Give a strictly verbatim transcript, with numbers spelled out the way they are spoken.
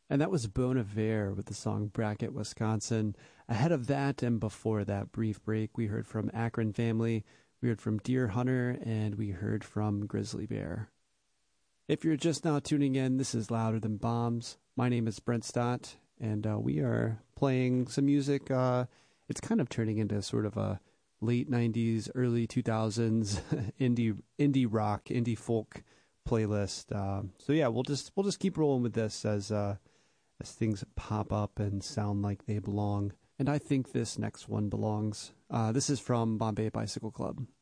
And that was Bon Iver with the song Bracket, Wisconsin. Ahead of that and before that brief break, we heard from Akron Family, we heard from Deer Hunter, and we heard from Grizzly Bear. If you're just now tuning in, this is Louder Than Bombs. My name is Brent Stott, and uh, we are playing some music. Uh, it's kind of turning into sort of a late nineties, early two thousands indie indie rock, indie folk playlist. Uh, so yeah, we'll just we'll just keep rolling with this as uh, as things pop up and sound like they belong. And I think this next one belongs. Uh, this is from Bombay Bicycle Club.